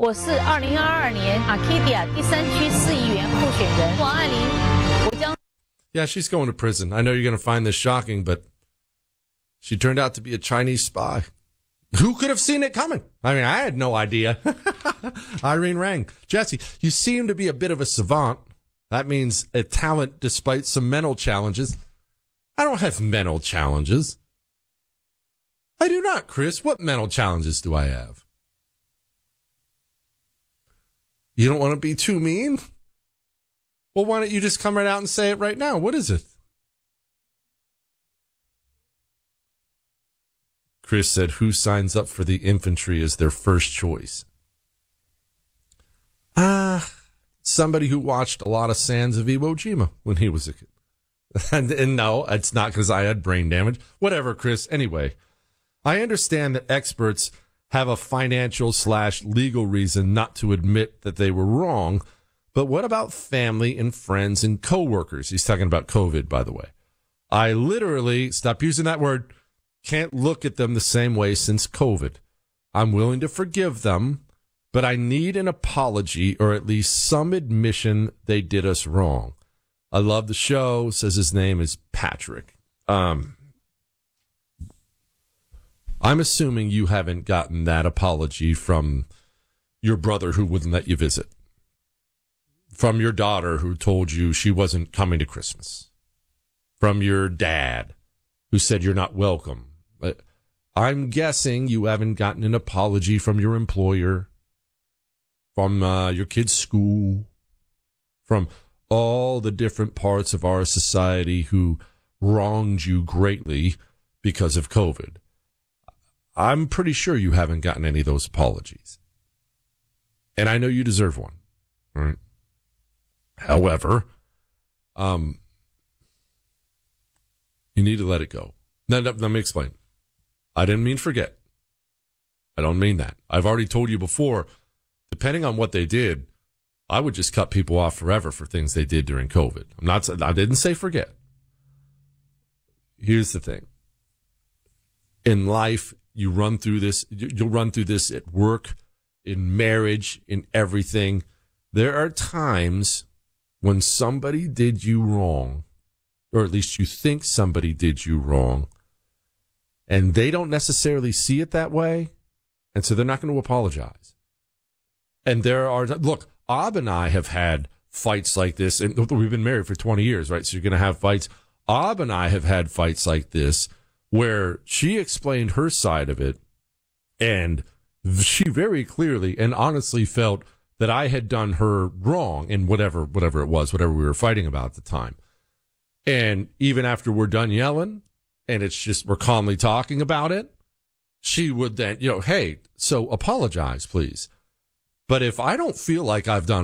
我是2022年 Arcadia 第3区市议员候选人王爱玲，我将。 Yeah, she's going to prison. I know you're going to find this shocking, but she turned out to be a Chinese spy. Who could have seen it coming? I mean, I had no idea. Irene Rang. Jesse, you seem to be a bit of a savant. That means a talent despite some mental challenges. I don't have mental challenges. I do not, Chris. What mental challenges do I have? You don't want to be too mean? Well, why don't you just come right out and say it right now? What is it? Chris said, who signs up for the infantry as their first choice? Somebody who watched a lot of Sands of Iwo Jima when he was a kid. And no, it's not because I had brain damage. Whatever, Chris. Anyway, I understand that experts have a financial/legal reason not to admit that they were wrong. But what about family and friends and coworkers? He's talking about COVID, by the way. I literally, stop using that word, can't look at them the same way since COVID. I'm willing to forgive them, but I need an apology or at least some admission they did us wrong. I love the show, says his name is Patrick. I'm assuming you haven't gotten that apology from your brother who wouldn't let you visit. From your daughter who told you she wasn't coming to Christmas. From your dad who said you're not welcome. I'm guessing you haven't gotten an apology from your employer, from your kid's school, from all the different parts of our society who wronged you greatly because of COVID. I'm pretty sure you haven't gotten any of those apologies. And I know you deserve one. All right. However, you need to let it go. Now, let me explain. I didn't mean forget. I don't mean that. I've already told you before, depending on what they did, I would just cut people off forever for things they did during COVID. I didn't say forget. Here's the thing. In life, you run through this. You'll run through this at work, in marriage, in everything. There are times when somebody did you wrong, or at least you think somebody did you wrong, and they don't necessarily see it that way, and so they're not going to apologize. And look, Ab and I have had fights like this, and we've been married for 20 years, right? So you're going to have fights. Ab and I have had fights like this where she explained her side of it, and she very clearly and honestly felt that I had done her wrong in whatever it was, whatever we were fighting about at the time. And even after we're done yelling and it's just we're calmly talking about it, she would then, hey, so apologize, please. But if I don't feel like I've done